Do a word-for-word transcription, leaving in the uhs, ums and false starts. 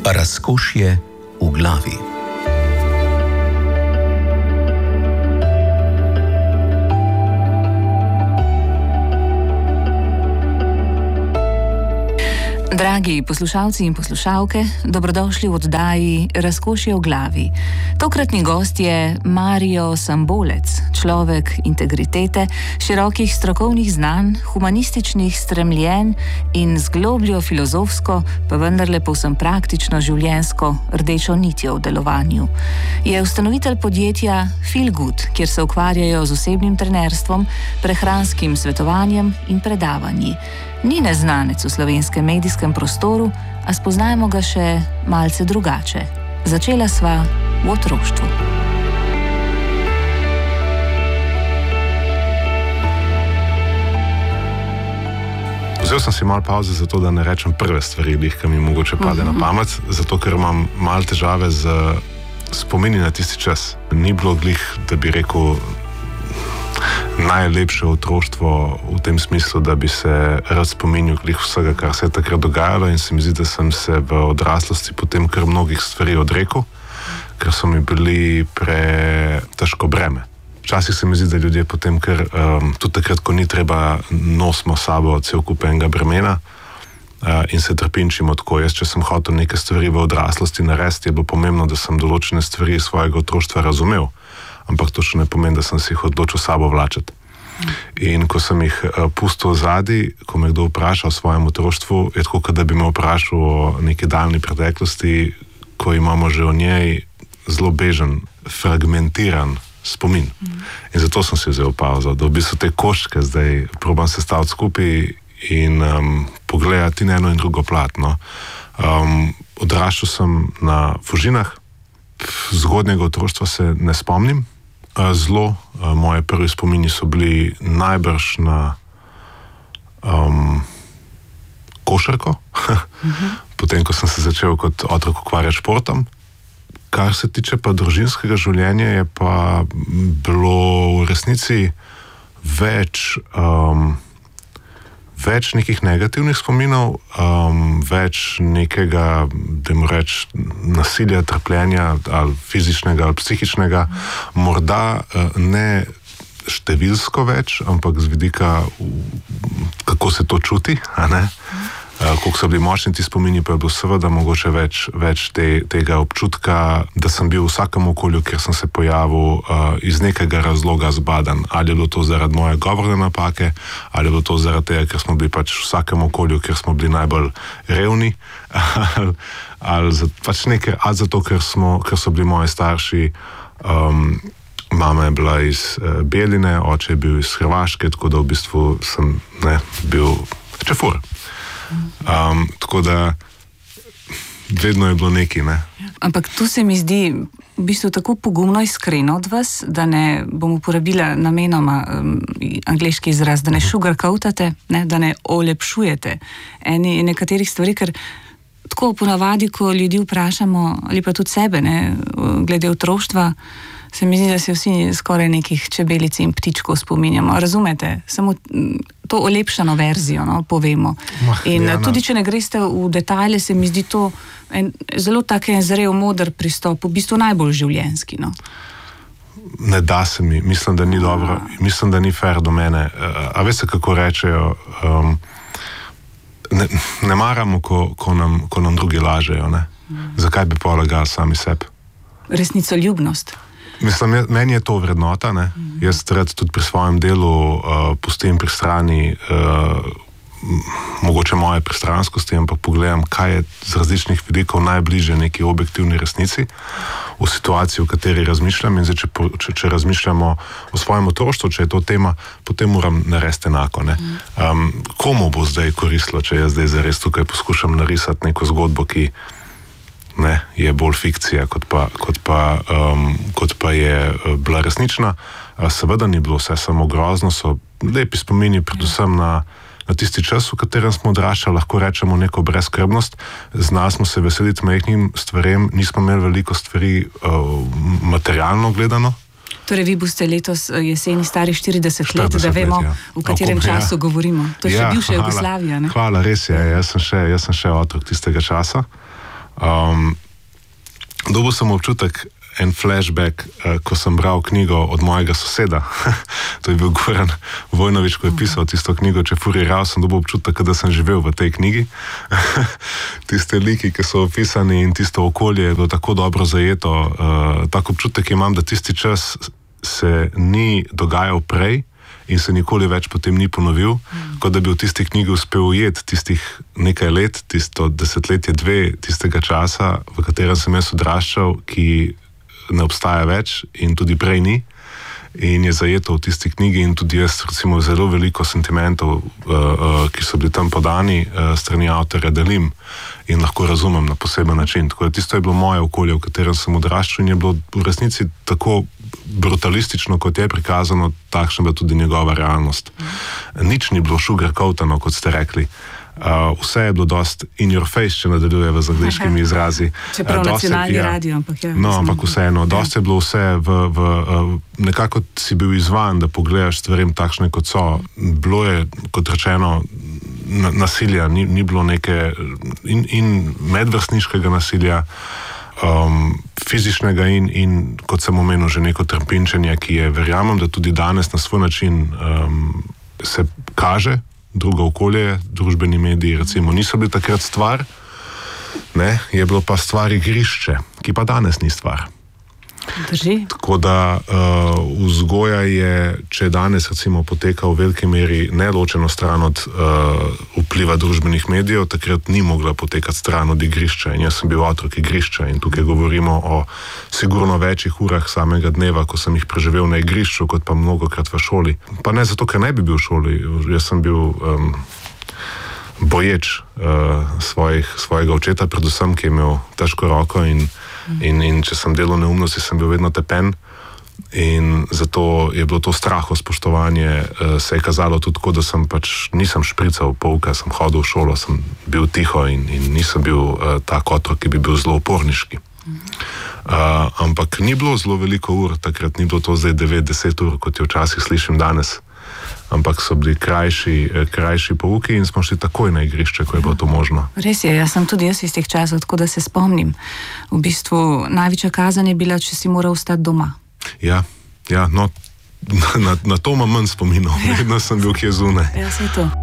Razkošje v glavi. Dragi poslušalci in poslušalke, dobrodošli v oddaji Razkošje v glavi. Tokratni gost je Mario Sambolec, človek integritete, širokih strokovnih znanj, humanističnih stremljenj in z globljo filozofsko, pa vendarle povsem praktično življenjsko rdečo nitjo v delovanju. Je ustanovitelj podjetja Feel Good, kjer se ukvarjajo z osebnim trenerstvom, prehranskim svetovanjem in predavanji. Ni neznanec v slovenskem medijskem prostoru, a spoznajmo ga še malce drugače. Začela sva v otroštvu. Vzel sem si malo pauze zato, da ne rečem prve stvari, ki mi mogoče pade uh-huh. na pamet, zato ker imam malo težave z spomini na tisti čas. Ni bilo glih, da bi rekel, najlepše otroštvo v tem smislu, da bi se rad spominjal glih vsega, kar se je takrat dogajalo, in se mi zdi, da sem se v odraslosti potem kar mnogih stvari odrekel, ker so mi bili pre težko breme. Včasih se mi zdi, da ljudje potem, ker um, tudi takrat, ko ni treba, nosimo sabo cel kup enega bremena uh, in se trpinčimo tako. Jaz, če sem hotel neke stvari v odraslosti narediti, je bilo pomembno, da sem določene stvari svojega otroštva razumel. Ampak to še ne pomeni, da sem si jih odločil sabo vlačiti. In ko sem jih uh, pustil zadaj, ko me kdo vpraša o svojem otroštvu, je tako, da bi me vprašal o neki daljni preteklosti, ko imamo že o njej zelo bežen, fragmentiran spomin. Mm. In zato sem si vzel pauzo, da v bistvu te koščke zdaj probam sestaviti skupaj in um, pogledati na eno in drugo plat. No. Um, odraščal sem na Fužinah, zgodnjega otroštva se ne spomnim. Zelo, moje prvi spomini so bili najbrž na um, košarko, uh-huh. potem, ko sem se začel kot otrok ukvarjati športom. Kar se tiče pa družinskega življenja, je pa bilo v resnici več, um, več nekih negativnih spominov, um, več nekega, dajmo reči, nasilja, trpljenja, ali fizičnega, ali psihičnega, morda uh, ne številsko več, ampak z vidika, kako se to čuti, a ne? Uh, koliko so bili močni ti spomini, pa je bilo seveda mogoče več, več te, tega občutka, da sem bil v vsakem okolju, kjer sem se pojavil, uh, iz nekega razloga zbadan. Ali je bilo to zaradi moje govorne napake, ali je bilo to zaradi tega, ker smo bili pač v vsakem okolju, kjer smo bili najbolj revni, ali, ali, za, pač nekaj, ali zato, ker, smo, ker so bili moji starši, um, mama je bila iz uh, Beline, oče je bil iz Hrvaške, tako da v bistvu sem ne, bil čefur. Um, tako da vedno je bilo nekaj, ne? Ampak tu se mi zdi v bistvu tako pogumno iskreno od vas, da ne bom uporabila namenoma um, angleški izraz, da ne sugarcoatate, ne, da ne olepšujete eni nekaterih stvari, ker tako ponavadi, ko ljudi vprašamo, ali pa tudi sebe, ne, glede otroštva, se mi zdi, da se vsi skoraj nekih čebelic in ptičkov spominjamo. Razumete? Samo to olepšano verzijo, no, povemo. Mah, in ja, tudi, če ne greste v detajle, se mi zdi to en, zelo tak en zrel, moder pristop, v bistvu najbolj življenjski, no. Ne da se mi, mislim, da ni a... dobro, mislim, da ni fair do mene. A veste, kako rečejo, um, ne, ne maramo, ko, ko, nam, ko nam drugi lažejo, ne? Mm. Zakaj bi pa lagali sami sebi? Resnicoljubnost. Mislim, meni je to vrednota, ne? Mm-hmm. Jaz rad tudi pri svojem delu uh, pustim pri strani uh, mogoče moje pristranskosti, ampak pogledam, kaj je z različnih vidikov najbližje neki objektivni resnici v situaciji, v kateri razmišljam, in zdaj, če, če, če razmišljamo o svojem otroštvu, če je to tema, potem moram narediti enako, ne? Um, komu bo zdaj koristilo, če jaz zdaj zares tukaj poskušam narisati neko zgodbo, ki ne, je bolj fikcija, kot pa, kot pa, um, kot pa je bila resnična. Seveda ni bilo vse samo grozno, so lepi spomini predvsem na, na tisti čas, v katerem smo odraščali, lahko rečemo neko brezskrbnost. Znali smo se veseliti majhnim stvarem, nismo imeli veliko stvari uh, materialno gledano. Torej, vi boste letos jeseni stari štirideset let, da vemo, let, ja. v katerem Okom, času ja. govorimo. To je ja, še bivša Jugoslavija, ne? Hvala, res je. Jaz sem še, jaz sem še otrok tistega časa. Um, dobil sem občutek, en flashback, uh, ko sem bral knjigo od mojega soseda. To je bil Goran Vojnović, ko je pisal tisto knjigo Če furi rav, sem dobil občutek, da sem živel v tej knjigi. Tiste liki, ki so opisani in tisto okolje je bilo tako dobro zajeto. Uh, tako občutek imam, da tisti čas se ni dogajal prej in se nikoli več potem ni ponovil, mm. kot da bi v tisti knjigi uspel ujeti tistih nekaj let, tisto desetletje, dve tistega časa, v katerem sem jaz odraščal, ki ne obstaja več in tudi prej ni in je zajeto v tisti knjigi in tudi jaz recimo zelo veliko sentimentov, uh, uh, ki so bili tam podani uh, strani avtorja, delim in lahko razumem na poseben način. Tako da tisto je bilo moje okolje, v katerem sem odraščal in je bilo v resnici tako brutalistično, kot je prikazano, takšna bila tudi njegova realnost. Mm. Nič ni bilo sugarcoatano, kot ste rekli. Uh, vse je bilo dost in your face, če nadaljuje z angliškimi izrazi. Čeprav uh, nacionalni ja, radio, ampak ja. No, ampak vseeno, dost je bilo vse v, v uh, nekako si bil izvan, da pogledaš stvarem takšne, kot so. Bilo je, kot rečeno, na, nasilja, ni, ni bilo neke in, in medvrstniškega nasilja, um, fizičnega in, in, kot sem omenil, že neko trpinčenje, ki je, verjamem, da tudi danes na svoj način um, se kaže. Drugo okolje, družbeni mediji recimo niso bili takrat stvar, ne, je bilo pa stvar igrišče, ki pa danes ni stvar. Drži. Tako da uh, vzgoja je, če danes recimo poteka v veliki meri neločeno stran od uh, vpliva družbenih medijev, takrat ni mogla potekati stran od igrišča in jaz sem bil otrok igrišča in tukaj govorimo o sigurno večjih urah samega dneva, ko sem jih preživel na igrišču, kot pa mnogokrat v šoli. Pa ne zato, ker ne bi bil v šoli, jaz sem bil um, boječ uh, svojih, svojega očeta, predvsem, ki je imel težko roko in In, in če sem delal neumnosti, sem bil vedno tepen in zato je bilo to straho spoštovanje, uh, se je kazalo tudi tako, da sem pač nisem šprical pouka, sem hodil v šolo, sem bil tiho in, in nisem bil uh, tak otrok, ki bi bil zelo uporniški. Uh, ampak ni bilo zelo veliko ur, takrat ni bilo to zdaj devet deset ur, kot jo včasih slišim danes. Ampak so bili krajši, krajši pouki in smo šli takoj na igrišče, ko je bilo to možno. Res je, jaz sem tudi jaz iz teh časov, tako da se spomnim. V bistvu največja kazen je bila, če si moral ostati doma. Ja, ja, no, na, na to imam manj spominov, vedno sem bil kje zunaj. Ja, saj to.